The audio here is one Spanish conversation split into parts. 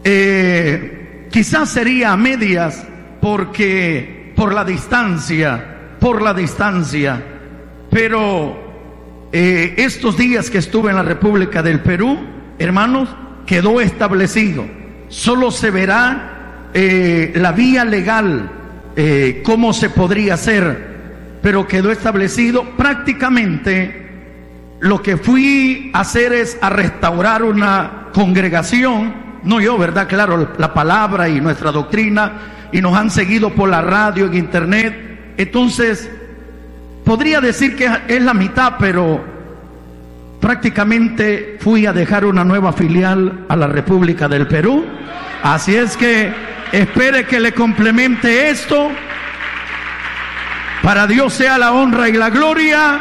quizás sería a medias, porque por la distancia, pero estos días que estuve en la República del Perú, hermanos, quedó establecido. Solo se verá la vía legal, cómo se podría hacer, pero quedó establecido. Prácticamente lo que fui a hacer es a restaurar una congregación, no yo, ¿verdad? Claro, la palabra y nuestra doctrina, y nos han seguido por la radio, en internet. Entonces, podría decir que es la mitad, pero prácticamente fui a dejar una nueva filial a la República del Perú. Así es que espere que le complemente esto. Para Dios sea la honra y la gloria,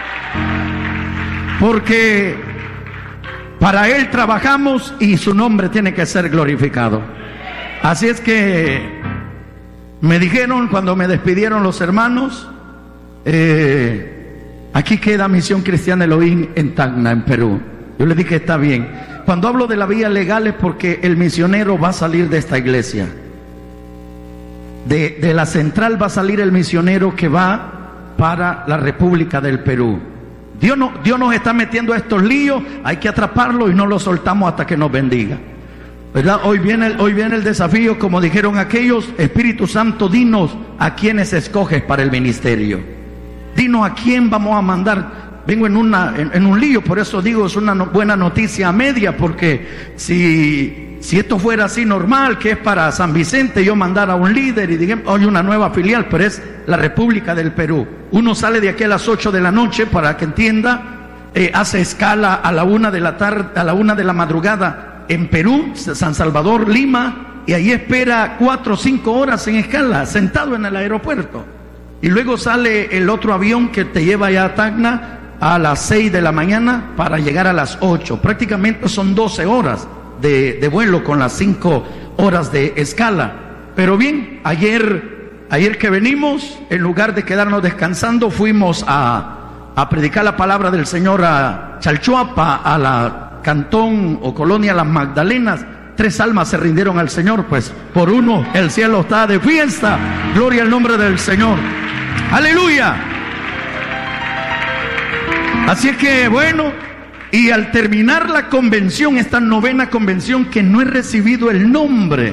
porque para Él trabajamos y su nombre tiene que ser glorificado. Así es que me dijeron cuando me despidieron los hermanos, aquí queda Misión Cristiana Elohim en Tacna, en Perú. Yo le dije, está bien. Cuando hablo de la vía legal es porque el misionero va a salir de esta iglesia. De la central va a salir el misionero que va para la República del Perú. Dios nos está metiendo a estos líos, hay que atraparlo y no lo soltamos hasta que nos bendiga, ¿verdad? Hoy viene el desafío, como dijeron aquellos: Espíritu Santo, dinos a quiénes escoges para el ministerio. Dinos a quién vamos a mandar. Vengo en un lío, por eso digo, es una buena noticia a media, porque si esto fuera así normal, que es para San Vicente, yo mandara a un líder y digamos, hay una nueva filial, pero es la República del Perú. Uno sale de aquí a las 8 de la noche, para que entienda, hace escala a la 1 de la tarde, a la 1 de la madrugada en Perú, San Salvador, Lima, y ahí espera 4 o 5 horas en escala, sentado en el aeropuerto. Y luego sale el otro avión que te lleva ya a Tacna a las 6 de la mañana para llegar a las 8. Prácticamente son 12 horas de vuelo con las 5 horas de escala. Pero bien, ayer que venimos, en lugar de quedarnos descansando, fuimos a predicar la palabra del Señor a Chalchuapa, a la cantón o colonia Las Magdalenas. 3 almas se rindieron al Señor, pues por uno el cielo está de fiesta. Gloria al nombre del Señor. Aleluya. Así es que bueno, y al terminar la convención, esta 9ª convención, que no he recibido el nombre,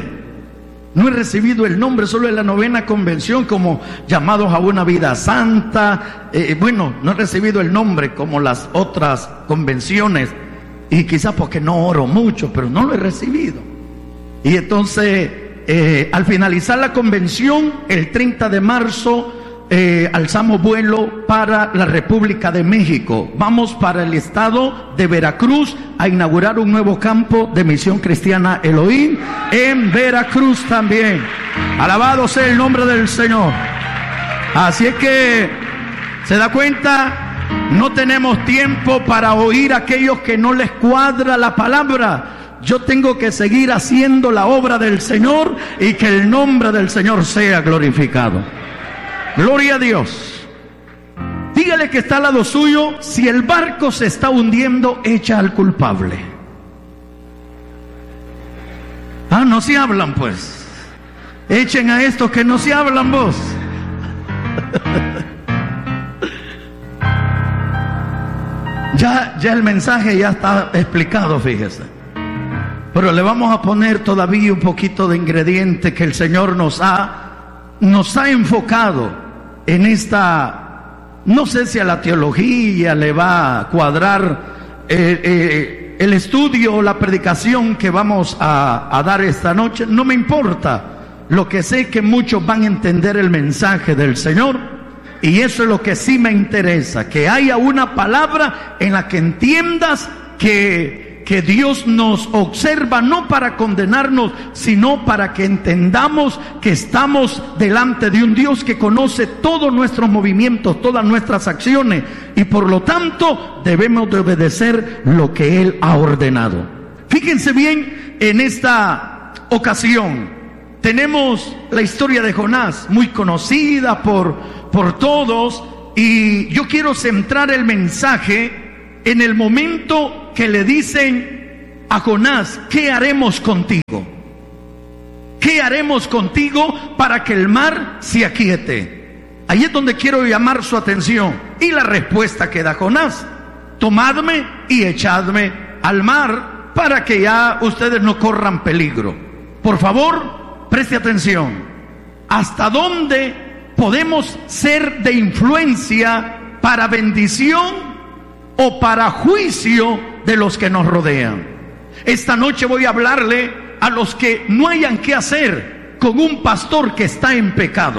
solo en la 9ª convención, como llamados a una vida santa, no he recibido el nombre como las otras convenciones, y quizás porque no oro mucho, pero no lo he recibido. Y entonces, al finalizar la convención, el 30 de marzo, alzamos vuelo para la República de México. Vamos para el estado de Veracruz a inaugurar un nuevo campo de Misión Cristiana Elohim en Veracruz también. Alabado sea el nombre del Señor. Así es que, ¿se da cuenta? No tenemos tiempo para oír a aquellos que no les cuadra la palabra. Yo tengo que seguir haciendo la obra del Señor y que el nombre del Señor sea glorificado. Gloria a Dios. Dígale que está al lado suyo: si el barco se está hundiendo, echa al culpable. No se hablan, pues. Echen a estos que no se hablan, vos. Ya el mensaje ya está explicado, fíjese. Pero le vamos a poner todavía un poquito de ingrediente que el Señor nos ha enfocado en esta. No sé si a la teología le va a cuadrar el estudio o la predicación que vamos a dar esta noche. No me importa. Lo que sé es que muchos van a entender el mensaje del Señor, y eso es lo que sí me interesa, que haya una palabra en la que entiendas que Dios nos observa no para condenarnos, sino para que entendamos que estamos delante de un Dios que conoce todos nuestros movimientos, todas nuestras acciones, y por lo tanto debemos de obedecer lo que Él ha ordenado. Fíjense bien, en esta ocasión tenemos la historia de Jonás, muy conocida por todos, y yo quiero centrar el mensaje en el momento que le dicen a Jonás: ¿qué haremos contigo? ¿qué haremos contigo para que el mar se aquiete? Ahí es donde quiero llamar su atención. Y la respuesta que da Jonás: tomadme y echadme al mar para que ya ustedes no corran peligro. Por favor, preste atención. ¿Hasta dónde podemos ser de influencia para bendición o para juicio de los que nos rodean? Esta noche voy a hablarle a los que no hayan qué hacer con un pastor que está en pecado,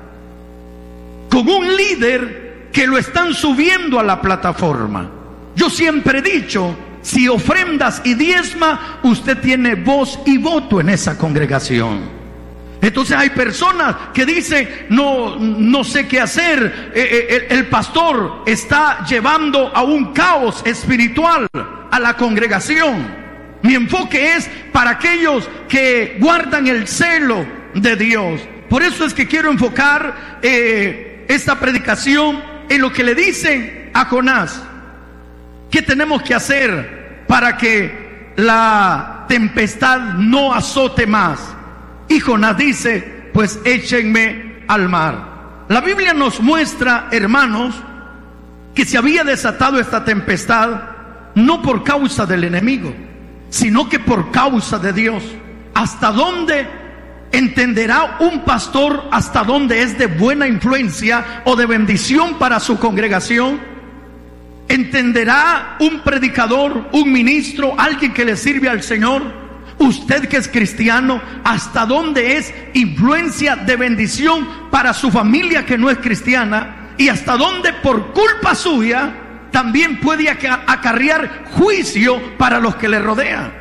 con un líder que lo están subiendo a la plataforma. Yo siempre he dicho, si ofrendas y diezma, usted tiene voz y voto en esa congregación. Entonces hay personas que dicen, no sé qué hacer, el pastor está llevando a un caos espiritual a la congregación. Mi enfoque es para aquellos que guardan el celo de Dios. Por eso es que quiero enfocar esta predicación en lo que le dicen a Jonás. ¿Qué tenemos que hacer para que la tempestad no azote más? Y Jonás dice, pues échenme al mar. La Biblia nos muestra, hermanos, que se había desatado esta tempestad no por causa del enemigo, sino que por causa de Dios. ¿Hasta dónde entenderá un pastor hasta dónde es de buena influencia o de bendición para su congregación? ¿Entenderá un predicador, un ministro, alguien que le sirve al Señor, usted que es cristiano, hasta dónde es influencia de bendición para su familia que no es cristiana? Y hasta dónde por culpa suya también puede acarrear juicio para los que le rodean.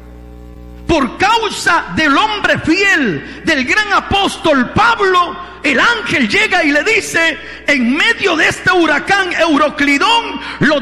Por causa del hombre fiel, del gran apóstol Pablo, el ángel llega y le dice: en medio de este huracán Euroclidón, los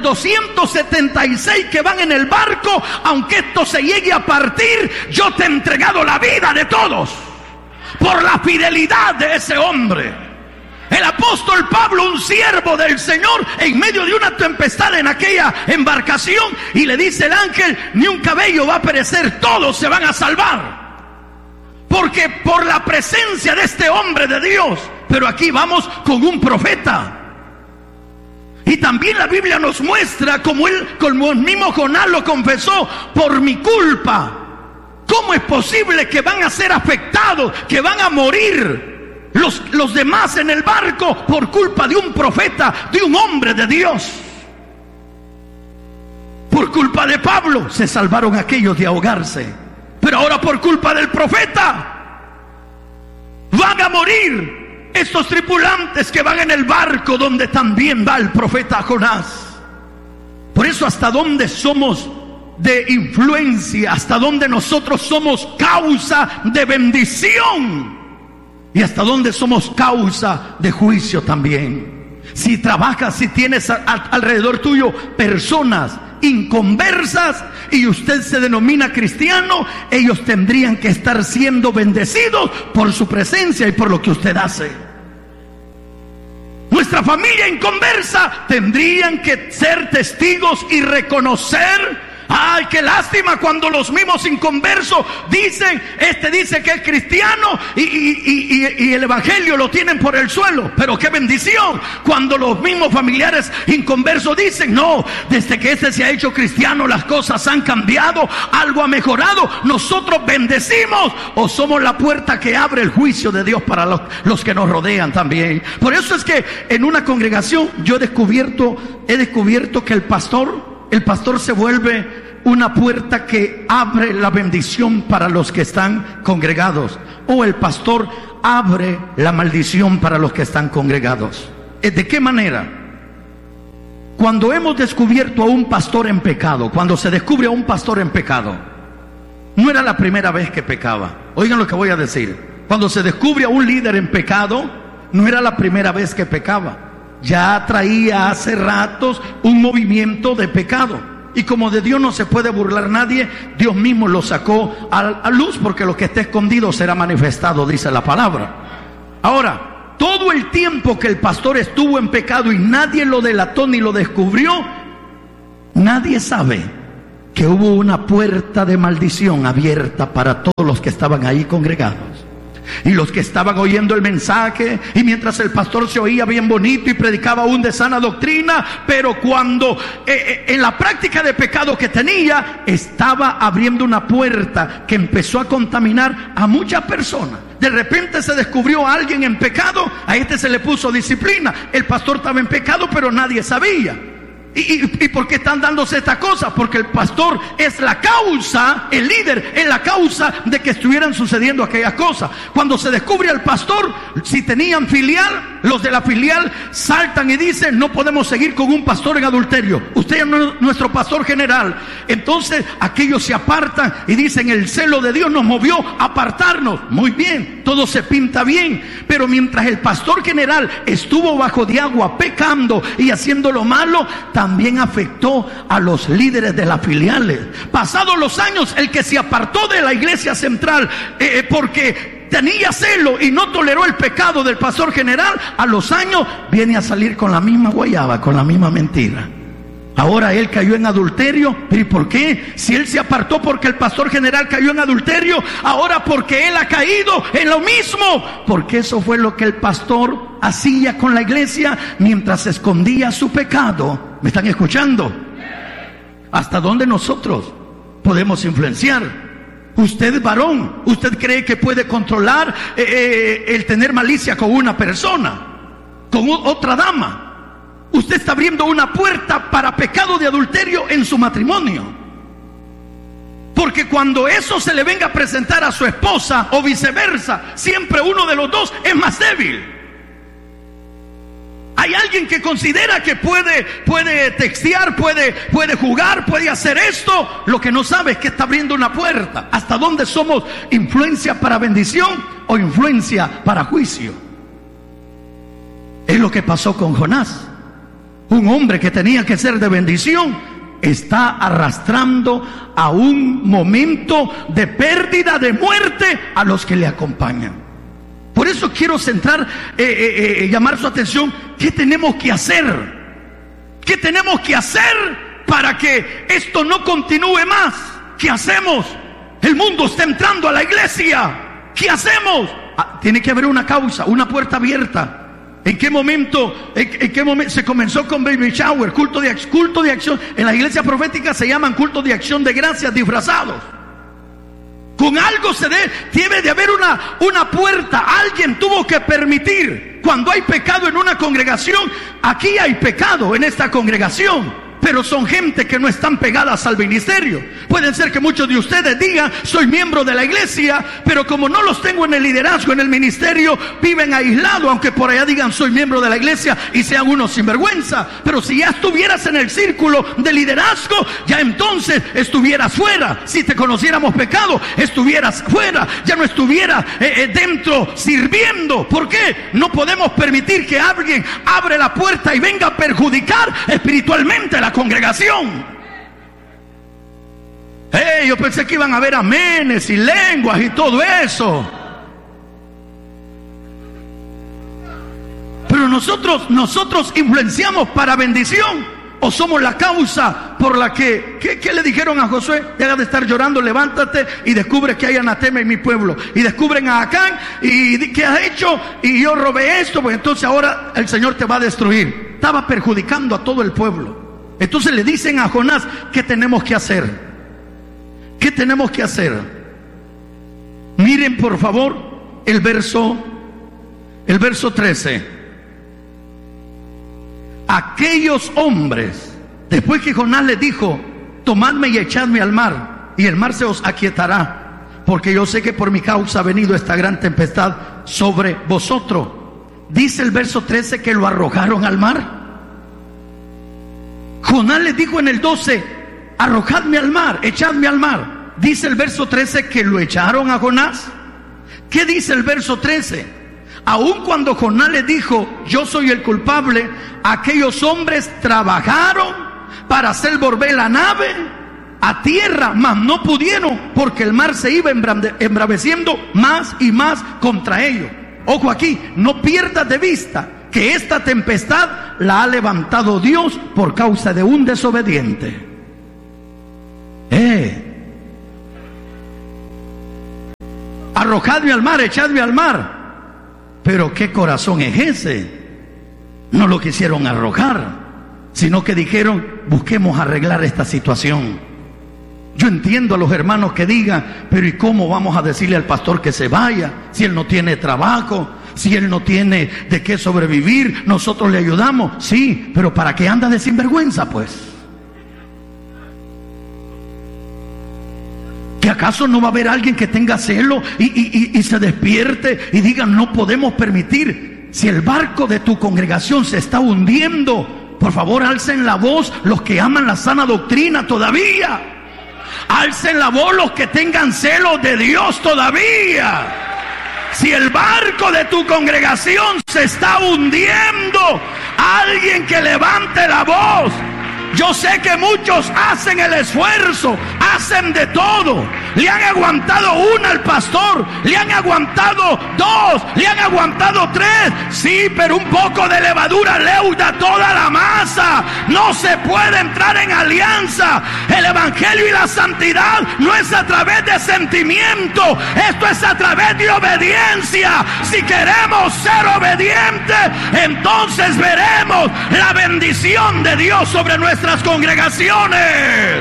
276 que van en el barco, aunque esto se llegue a partir, yo te he entregado la vida de todos por la fidelidad de ese hombre. El apóstol Pablo, un siervo del Señor, en medio de una tempestad en aquella embarcación, y le dice el ángel: ni un cabello va a perecer, todos se van a salvar. Porque por la presencia de este hombre de Dios. Pero aquí vamos con un profeta. Y también la Biblia nos muestra como el mismo Jonás lo confesó: por mi culpa. ¿Cómo es posible que van a ser afectados, que van a morir los demás en el barco por culpa de un profeta, de un hombre de Dios? Por culpa de Pablo se salvaron aquellos de ahogarse, pero ahora por culpa del profeta van a morir estos tripulantes que van en el barco donde también va el profeta Jonás. Por eso, hasta dónde somos de influencia, hasta dónde nosotros somos causa de bendición y hasta dónde somos causa de juicio también. Si trabajas, si tienes alrededor tuyo personas inconversas y usted se denomina cristiano, ellos tendrían que estar siendo bendecidos por su presencia y por lo que usted hace. Nuestra familia inconversa tendrían que ser testigos y reconocer. Ay, qué lástima cuando los mismos inconversos dicen: este dice que es cristiano y el evangelio lo tienen por el suelo. Pero qué bendición cuando los mismos familiares inconversos dicen: no, desde que este se ha hecho cristiano las cosas han cambiado, algo ha mejorado. Nosotros bendecimos, o somos la puerta que abre el juicio de Dios para los que nos rodean también. Por eso es que en una congregación yo he descubierto que el pastor se vuelve una puerta que abre la bendición para los que están congregados, o el pastor abre la maldición para los que están congregados. ¿De qué manera? Cuando hemos descubierto a un pastor en pecado, cuando se descubre a un pastor en pecado, no era la primera vez que pecaba. Oigan lo que voy a decir. Cuando se descubre a un líder en pecado, no era la primera vez que pecaba. Ya traía hace ratos un movimiento de pecado. Y como de Dios no se puede burlar nadie, Dios mismo lo sacó a luz, porque lo que esté escondido será manifestado, dice la palabra. Ahora, todo el tiempo que el pastor estuvo en pecado y nadie lo delató ni lo descubrió, nadie sabe que hubo una puerta de maldición abierta para todos los que estaban ahí congregados. Y los que estaban oyendo el mensaje, y mientras el pastor se oía bien bonito y predicaba aún de sana doctrina, pero cuando en la práctica de pecado que tenía, estaba abriendo una puerta que empezó a contaminar a muchas personas. De repente se descubrió a alguien en pecado, a este se le puso disciplina. El pastor estaba en pecado, pero nadie sabía. ¿Y por qué están dándose estas cosas? Porque el pastor es la causa, el líder es la causa de que estuvieran sucediendo aquellas cosas. Cuando se descubre al pastor, si tenían filial, los de la filial saltan y dicen: no podemos seguir con un pastor en adulterio, usted es nuestro pastor general. Entonces aquellos se apartan y dicen: el celo de Dios nos movió a apartarnos. Muy bien, todo se pinta bien, pero mientras el pastor general estuvo bajo de agua pecando y haciendo lo malo, también afectó a los líderes de las filiales. Pasados los años, el que se apartó de la iglesia central porque tenía celo y no toleró el pecado del pastor general, a los años viene a salir con la misma guayaba, con la misma mentira. Ahora él cayó en adulterio. ¿Y por qué? Si él se apartó porque el pastor general cayó en adulterio, ahora porque él ha caído en lo mismo. Porque eso fue lo que el pastor hacía con la iglesia mientras escondía su pecado. ¿Me están escuchando? ¿Hasta dónde nosotros podemos influenciar? Usted, varón, ¿usted cree que puede controlar el tener malicia con una persona, con otra dama? Usted está abriendo una puerta para pecado de adulterio en su matrimonio. Porque cuando eso se le venga a presentar a su esposa o viceversa, siempre uno de los dos es más débil. Hay alguien que considera que puede textear, puede jugar, puede hacer esto. Lo que no sabe es que está abriendo una puerta. ¿Hasta dónde somos influencia para bendición o influencia para juicio? Es lo que pasó con Jonás. Un hombre que tenía que ser de bendición está arrastrando a un momento de pérdida, de muerte a los que le acompañan. Por eso quiero llamar su atención. ¿Qué tenemos que hacer? ¿Qué tenemos que hacer para que esto no continúe más? ¿Qué hacemos? El mundo está entrando a la iglesia. ¿Qué hacemos? Tiene que haber una causa, una puerta abierta. ¿En qué momento se comenzó con baby shower, culto de acción? En las iglesias proféticas se llaman cultos de acción de gracias disfrazados. Con algo debe de haber una puerta. Alguien tuvo que permitir. Cuando hay pecado en una congregación, aquí hay pecado en esta congregación, pero son gente que no están pegadas al ministerio. Pueden ser que muchos de ustedes digan: soy miembro de la iglesia, pero como no los tengo en el liderazgo, en el ministerio, viven aislados, aunque por allá digan: soy miembro de la iglesia, y sean unos sinvergüenza. Pero si ya estuvieras en el círculo de liderazgo, ya entonces estuvieras fuera. Si te conociéramos pecado, estuvieras fuera, ya no estuvieras dentro sirviendo. ¿Por qué? No podemos permitir que alguien abre la puerta y venga a perjudicar espiritualmente a la congregación. Yo pensé que iban a haber amenes y lenguas y todo eso. Pero nosotros influenciamos para bendición, o somos la causa por la que ¿qué le dijeron a Josué? Deja de estar llorando, levántate y descubre que hay anatema en mi pueblo. Y descubren a Acán, y ¿qué has hecho? Y yo robé esto, pues entonces ahora el Señor te va a destruir. Estaba perjudicando a todo el pueblo. Entonces le dicen a Jonás: ¿qué tenemos que hacer? ¿Qué tenemos que hacer? Miren por favor el verso 13. Aquellos hombres, después que Jonás les dijo: tomadme y echadme al mar, y el mar se os aquietará, porque yo sé que por mi causa ha venido esta gran tempestad sobre vosotros. Dice el verso 13 que lo arrojaron al mar. Jonás les dijo en el 12: arrojadme al mar, echadme al mar. Dice el verso 13 que lo echaron a Jonás. ¿Qué dice el verso 13? Aun cuando Jonás le dijo: yo soy el culpable, aquellos hombres trabajaron para hacer volver la nave a tierra, mas no pudieron, porque el mar se iba embraveciendo más y más contra ellos. Ojo aquí, no pierdas de vista que esta tempestad la ha levantado Dios por causa de un desobediente. arrojadme al mar, echadme al mar. Pero ¿qué corazón es ese? No lo quisieron arrojar, sino que dijeron, busquemos arreglar esta situación. Yo entiendo a los hermanos que digan, pero ¿y cómo vamos a decirle al pastor que se vaya? Si él no tiene trabajo, si él no tiene de qué sobrevivir, nosotros le ayudamos. Sí, pero ¿para qué anda de sinvergüenza, pues? ¿Que acaso no va a haber alguien que tenga celo y se despierte y diga, no podemos permitir? Si el barco de tu congregación se está hundiendo, por favor alcen la voz los que aman la sana doctrina todavía. Alcen la voz los que tengan celo de Dios todavía. Si el barco de tu congregación se está hundiendo, alguien que levante la voz. Yo sé que muchos hacen el esfuerzo, hacen de todo. Le han aguantado una al pastor, le han aguantado dos, le han aguantado tres. Sí, pero un poco de levadura leuda toda la masa. No se puede entrar en alianza. El evangelio y la santidad no es a través de sentimiento. Esto es a través de obediencia. Si queremos ser obedientes, entonces veremos la bendición de Dios sobre nuestras congregaciones.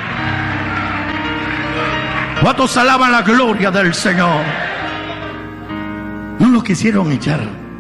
¿Cuántos alaban la gloria del Señor? No lo quisieron echar.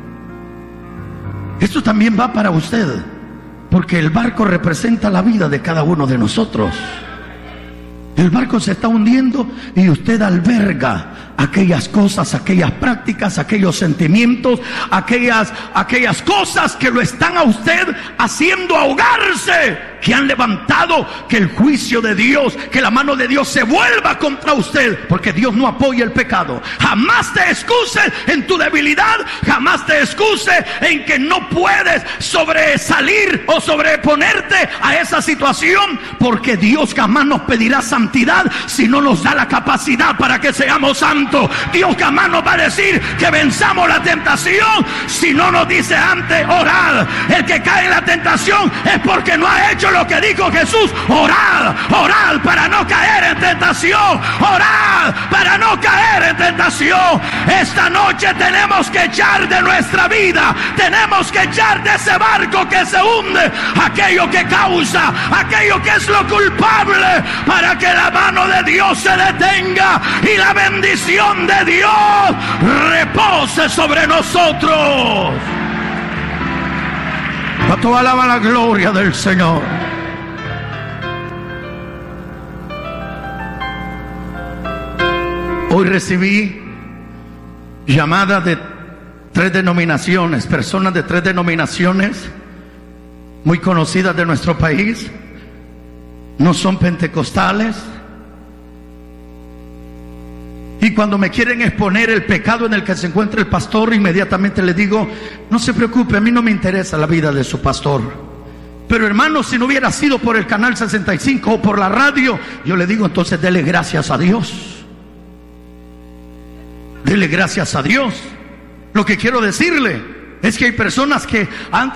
Esto también va para usted, porque el barco representa la vida de cada uno de nosotros. El barco se está hundiendo y usted alberga aquellas cosas, aquellas prácticas, aquellos sentimientos, aquellas cosas que lo están a usted haciendo ahogarse, que han levantado que el juicio de Dios, que la mano de Dios se vuelva contra usted, porque Dios no apoya el pecado. Jamás te excuses en tu debilidad, jamás te excuses en que no puedes sobresalir o sobreponerte a esa situación, porque Dios jamás nos pedirá santidad si no nos da la capacidad para que seamos santos. Dios jamás nos va a decir que venzamos la tentación si no nos dice antes orad. El que cae en la tentación es porque no ha hecho lo que dijo Jesús: orad, orad para no caer en tentación, orad para no caer en tentación. Esta noche tenemos que echar de nuestra vida, tenemos que echar de ese barco que se hunde aquello que causa, aquello que es lo culpable, para que la mano de Dios se detenga y la bendición de Dios repose sobre nosotros. ¿Cuánto alaban la gloria del Señor? Hoy recibí llamadas de 3 denominaciones, personas de 3 denominaciones muy conocidas de nuestro país. No son pentecostales. Y cuando me quieren exponer el pecado en el que se encuentra el pastor, inmediatamente le digo: no se preocupe, a mí no me interesa la vida de su pastor. Pero hermano, si no hubiera sido por el canal 65 o por la radio, yo le digo: entonces dele gracias a Dios. Dele gracias a Dios. Lo que quiero decirle es que hay personas que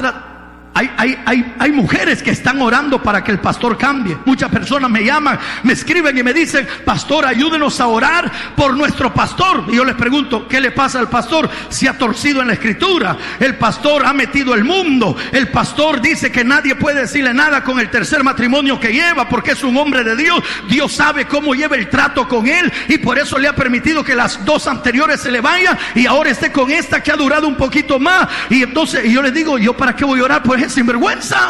hay mujeres que están orando para que el pastor cambie. Muchas personas me llaman, me escriben y me dicen: pastor, ayúdenos a orar por nuestro pastor. Y yo les pregunto: ¿qué le pasa al pastor? Se ha torcido en la escritura, el pastor ha metido el mundo, el pastor dice que nadie puede decirle nada con el tercer matrimonio que lleva, porque es un hombre de Dios. Dios sabe cómo lleva el trato con él, y por eso le ha permitido que las 2 anteriores se le vayan y ahora esté con esta que ha durado un poquito más. Y entonces yo les digo: ¿yo para qué voy a orar por él? Sinvergüenza.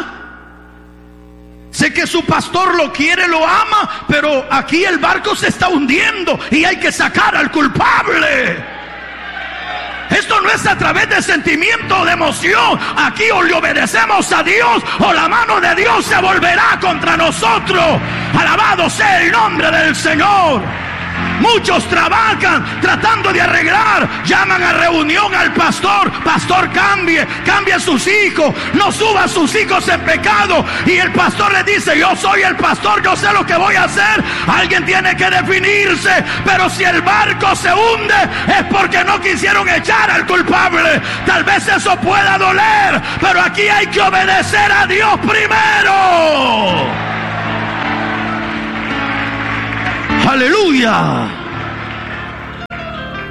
Sé que su pastor lo quiere, lo ama, pero aquí el barco se está hundiendo y hay que sacar al culpable. Esto no es a través de sentimiento o de emoción. Aquí o le obedecemos a Dios o la mano de Dios se volverá contra nosotros. Alabado sea el nombre del Señor. Muchos trabajan tratando de arreglar, llaman a reunión al pastor: pastor, cambie a sus hijos, no suba a sus hijos en pecado. Y el pastor le dice: yo soy el pastor, yo sé lo que voy a hacer. Alguien tiene que definirse. Pero si el barco se hunde es porque no quisieron echar al culpable. Tal vez eso pueda doler, pero aquí hay que obedecer a Dios primero. Aleluya.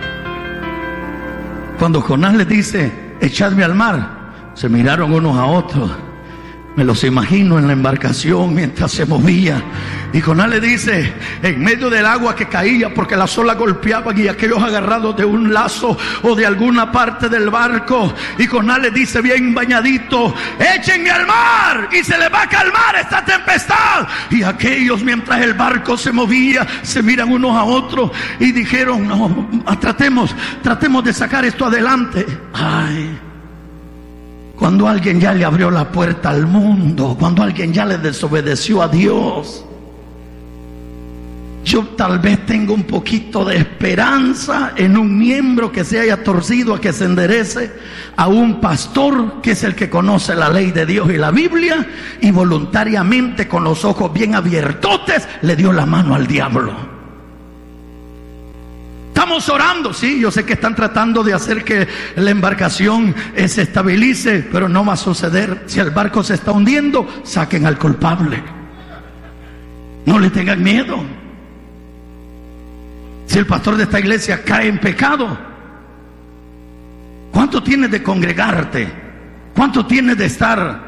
Cuando Jonás les dice, echadme al mar, se miraron unos a otros. Me los imagino en la embarcación mientras se movía. Y Jonás le dice, en medio del agua que caía, porque las olas golpeaban, y aquellos agarrados de un lazo o de alguna parte del barco. Y Jonás le dice bien bañadito, échenme al mar y se le va a calmar esta tempestad. Y aquellos, mientras el barco se movía, se miran unos a otros y dijeron, no, tratemos de sacar esto adelante. Ay, cuando alguien ya le abrió la puerta al mundo, cuando alguien ya le desobedeció a Dios, yo tal vez tengo un poquito de esperanza en un miembro que se haya torcido a que se enderece, a un pastor que es el que conoce la ley de Dios y la Biblia, y voluntariamente, con los ojos bien abiertotes, le dio la mano al diablo. Estamos orando, sí, yo sé que están tratando de hacer que la embarcación se estabilice, pero no va a suceder. Si el barco se está hundiendo, saquen al culpable. No le tengan miedo. Si el pastor de esta iglesia cae en pecado, ¿cuánto tienes de congregarte? ¿Cuánto tienes de estar?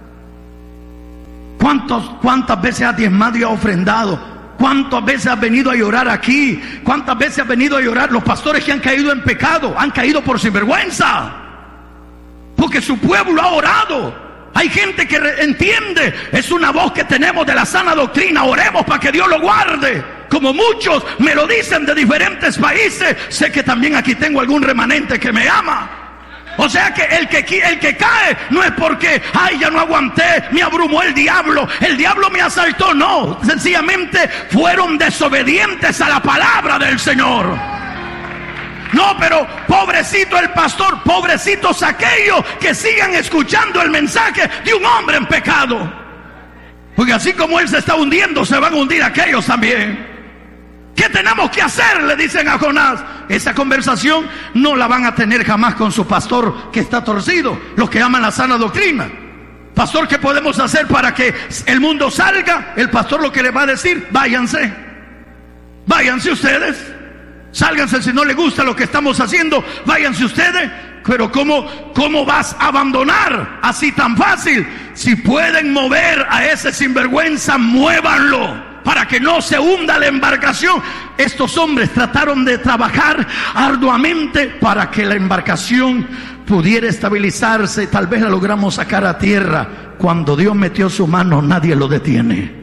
¿Cuántas veces has diezmado y has ofrendado? ¿Cuántas veces has venido a llorar aquí? ¿Cuántas veces has venido a llorar? Los pastores que han caído en pecado han caído por sinvergüenza, porque su pueblo ha orado. Hay gente que entiende, es una voz que tenemos de la sana doctrina. Oremos para que Dios lo guarde, como muchos me lo dicen de diferentes países. Sé que también aquí tengo algún remanente que me ama. O sea que el que cae no es porque, ay, ya no aguanté, me abrumó el diablo me asaltó. No, sencillamente fueron desobedientes a la palabra del Señor. No, pero pobrecito el pastor, pobrecitos aquellos que sigan escuchando el mensaje de un hombre en pecado, porque así como él se está hundiendo, se van a hundir aquellos también. ¿Qué tenemos que hacer?, le dicen a Jonás. Esa conversación no la van a tener jamás con su pastor que está torcido, los que aman la sana doctrina. Pastor, ¿qué podemos hacer para que el mundo salga? El pastor lo que le va a decir, váyanse ustedes, sálganse. Si no le gusta lo que estamos haciendo, váyanse ustedes. Pero ¿cómo vas a abandonar así tan fácil? Si pueden mover a ese sinvergüenza, muévanlo para que no se hunda la embarcación. Estos hombres trataron de trabajar arduamente para que la embarcación pudiera estabilizarse. Tal vez la logramos sacar a tierra. Cuando Dios metió su mano, nadie lo detiene.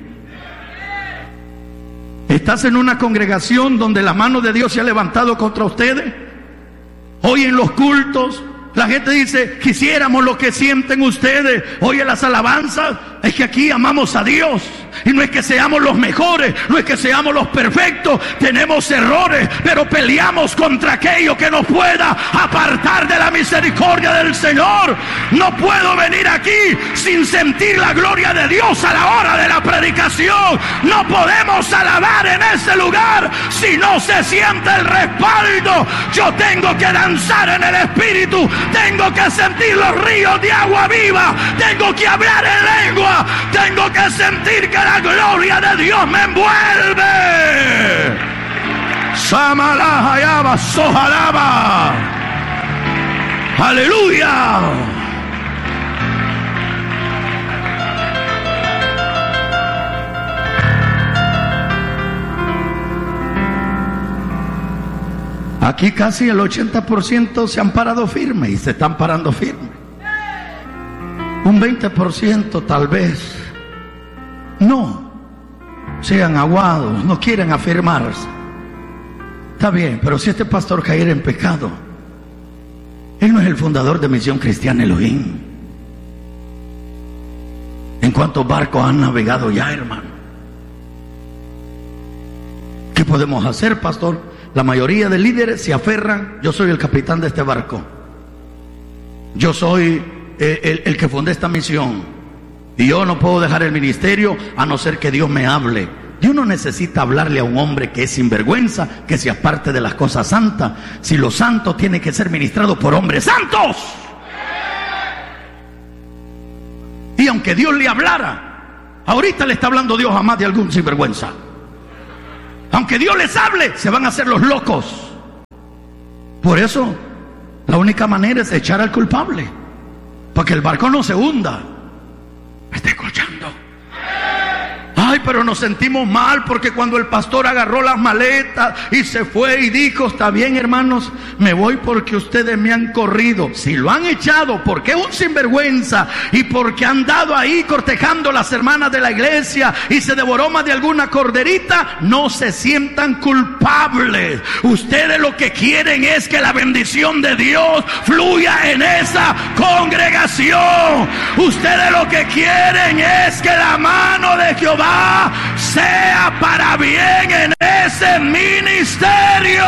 ¿Estás en una congregación donde la mano de Dios se ha levantado contra ustedes? Hoy en los cultos la gente dice, quisiéramos lo que sienten ustedes. Oye, las alabanzas, es que aquí amamos a Dios. Y no es que seamos los mejores, no es que seamos los perfectos. Tenemos errores, pero peleamos contra aquello que nos pueda apartar de la misericordia del Señor. No puedo venir aquí sin sentir la gloria de Dios a la hora de la predicación. No podemos alabar en ese lugar si no se siente el respaldo. Yo tengo que danzar en el Espíritu, tengo que sentir los ríos de agua viva, tengo que hablar en lengua, tengo que sentir que la gloria de Dios me envuelve. Samalahayaba, sojalaba. Aleluya. Aquí casi el 80% se han parado firme y se están parando firme. Un 20% tal vez no, sean aguados, no quieren afirmarse. Está bien, pero si este pastor cayera en pecado, él no es el fundador de Misión Cristiana Elohim. ¿En cuántos barcos han navegado ya, hermano? ¿Qué podemos hacer, pastor? La mayoría de líderes se aferran, yo soy el capitán de este barco, yo soy el que fundé esta misión, y yo no puedo dejar el ministerio a no ser que Dios me hable. Dios no necesita hablarle a un hombre que es sinvergüenza, que se aparte de las cosas santas. Si lo santo tiene que ser ministrado por hombres santos. Y aunque Dios le hablara, ahorita le está hablando Dios a más de algún sinvergüenza. Aunque Dios les hable, se van a hacer los locos. Por eso La única manera es echar al culpable, para que el barco no se hunda. ¿Me está escuchando? Ay, pero nos sentimos mal porque cuando el pastor agarró las maletas y se fue y dijo: está bien, hermanos, me voy porque ustedes me han corrido. Si lo han echado porque es un sinvergüenza y porque han dado ahí cortejando las hermanas de la iglesia y se devoró más de alguna corderita, no se sientan culpables. Ustedes lo que quieren es que la bendición de Dios fluya en esa congregación. Ustedes lo que quieren es que la mano de Jehová sea para bien en ese ministerio.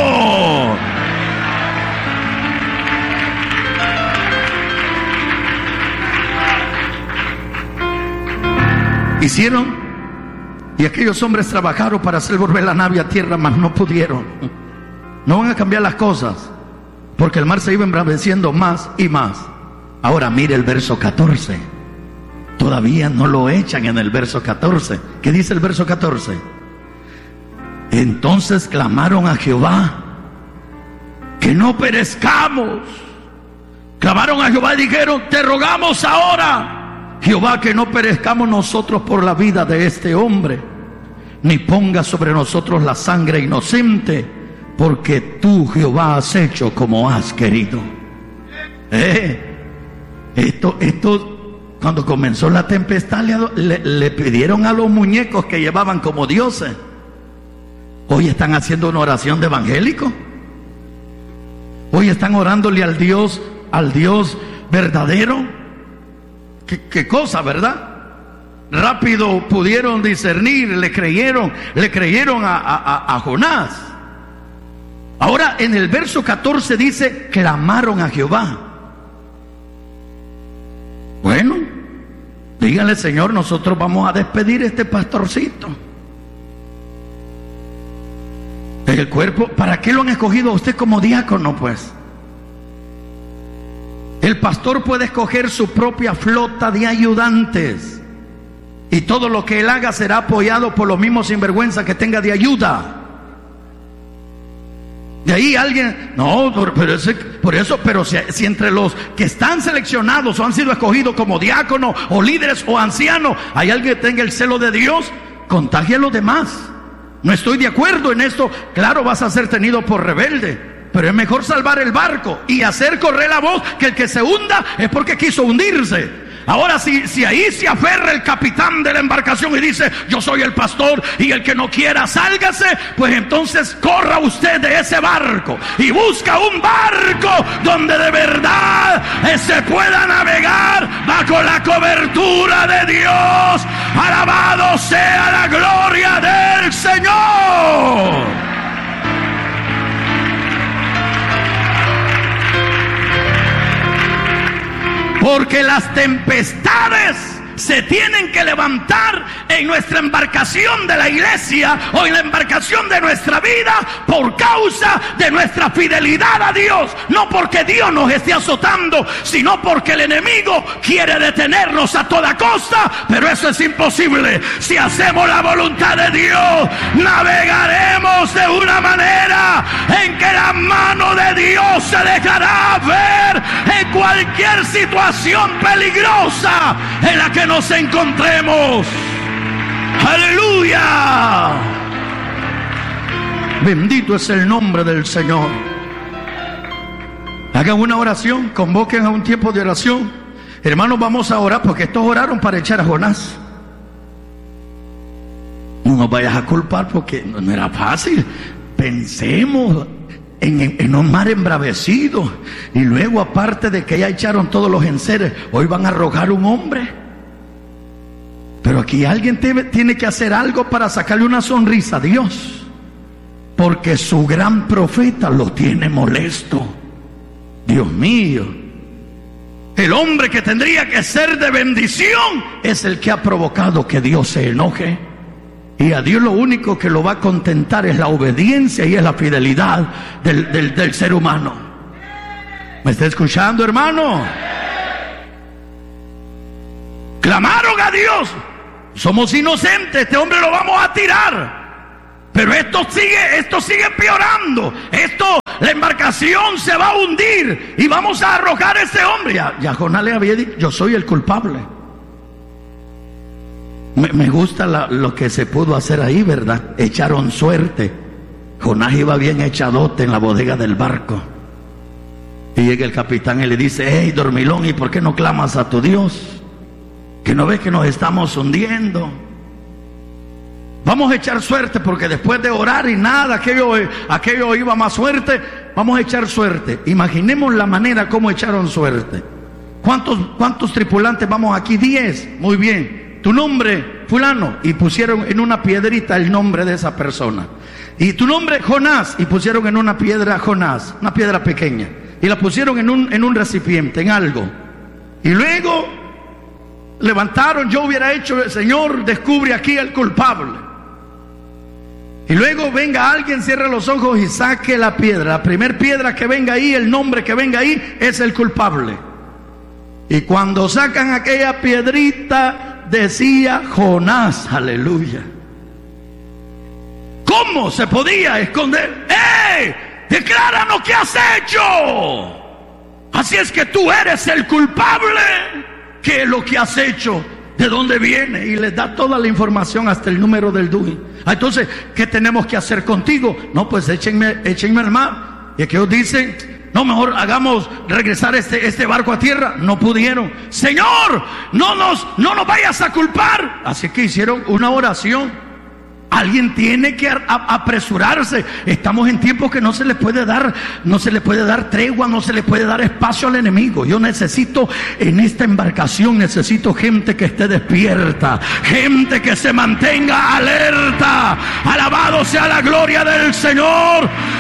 Hicieron, y aquellos hombres trabajaron para hacer volver la nave a tierra, mas no pudieron. No van a cambiar las cosas, porque el mar se iba embraveciendo más y más. Ahora mire el verso 14. Todavía no lo echan en el verso 14. ¿Qué dice el verso 14? Entonces clamaron a Jehová que no perezcamos. Clamaron a Jehová y dijeron: te rogamos ahora, Jehová, que no perezcamos nosotros por la vida de este hombre, ni ponga sobre nosotros la sangre inocente, porque tú, Jehová, has hecho como has querido. Cuando comenzó la tempestad le pidieron a los muñecos que llevaban como dioses. Hoy están haciendo una oración de evangélico. Hoy están orándole al Dios verdadero. ¿Qué cosa, verdad? Rápido pudieron discernir, le creyeron a Jonás. Ahora en el verso 14 dice: clamaron a Jehová. Bueno, dígale: Señor, nosotros vamos a despedir a este pastorcito. El cuerpo, ¿para qué lo han escogido a usted como diácono? Pues el pastor puede escoger su propia flota de ayudantes, y todo lo que él haga será apoyado por los mismos sinvergüenza que tenga de ayuda. De ahí alguien, no, pero si entre los que están seleccionados o han sido escogidos como diáconos o líderes o ancianos, hay alguien que tenga el celo de Dios, contagie a los demás. No estoy de acuerdo en esto. Claro, vas a ser tenido por rebelde, pero es mejor salvar el barco y hacer correr la voz, que el que se hunda es porque quiso hundirse. Ahora si ahí se aferra el capitán de la embarcación y dice: yo soy el pastor, y el que no quiera sálgase, pues entonces corra usted de ese barco y busca un barco donde de verdad se pueda navegar bajo la cobertura de Dios. Alabado sea la gloria del Señor. Porque las tempestades se tienen que levantar en nuestra embarcación de la iglesia o en la embarcación de nuestra vida por causa de nuestra fidelidad a Dios. No porque Dios nos esté azotando, sino porque el enemigo quiere detenernos a toda costa. Pero eso es imposible. Si hacemos la voluntad de Dios, navegaremos de una manera en que la mano de Dios se dejará ver en cualquier situación peligrosa en la que nos encontremos. ¡Aleluya! Bendito es el nombre del Señor. Hagan una oración, convoquen a un tiempo de oración. Hermanos, vamos a orar, porque estos oraron para echar a Jonás. No nos vayas a culpar, porque no era fácil. Pensemos en un mar embravecido, y luego, aparte de que ya echaron todos los enseres, hoy van a arrojar un hombre. Pero aquí alguien tiene que hacer algo para sacarle una sonrisa a Dios, porque su gran profeta lo tiene molesto. Dios mío, el hombre que tendría que ser de bendición es el que ha provocado que Dios se enoje. Y a Dios lo único que lo va a contentar es la obediencia y es la fidelidad del ser humano. ¿Me está escuchando, hermano? Clamaron a Dios: somos inocentes, este hombre lo vamos a tirar. Pero esto sigue empeorando. Esto la embarcación se va a hundir y vamos a arrojar a este hombre. Ya Jonás le había dicho, yo soy el culpable. Me gusta lo que se pudo hacer ahí, ¿verdad? Echaron suerte. Jonás iba bien echadote en la bodega del barco. Y llega el capitán y le dice, hey, dormilón, ¿y por qué no clamas a tu Dios? ¿Que no ves que nos estamos hundiendo? Vamos a echar suerte, porque después de orar y nada, aquello iba más fuerte. Vamos a echar suerte. Imaginemos la manera como echaron suerte. ¿Cuántos tripulantes vamos aquí? 10. Muy bien. Tu nombre, fulano. Y pusieron en una piedrita el nombre de esa persona. Y tu nombre, Jonás. Y pusieron en una piedra Jonás, una piedra pequeña. Y la pusieron en un recipiente, en algo. Y luego levantaron, yo hubiera hecho, Señor, descubre aquí el culpable. Y luego venga alguien, cierre los ojos y saque la piedra. La primera piedra que venga ahí, el nombre que venga ahí, es el culpable. Y cuando sacan aquella piedrita, decía Jonás, aleluya. ¿Cómo se podía esconder? ¡Eh! ¡Decláranos qué has hecho! Así es que tú eres el culpable. ¿Qué es lo que has hecho? ¿De dónde viene? Y les da toda la información, hasta el número del DUI. Entonces, ¿qué tenemos que hacer contigo? No, pues échenme al mar. Y aquellos dicen, no, mejor hagamos regresar este barco a tierra. No pudieron. Señor, no nos vayas a culpar. Así que hicieron una oración. Alguien tiene que apresurarse. Estamos en tiempos que no se le puede dar tregua, no se le puede dar espacio al enemigo. Yo necesito, en esta embarcación, necesito gente que esté despierta, gente que se mantenga alerta. Alabado sea la gloria del Señor.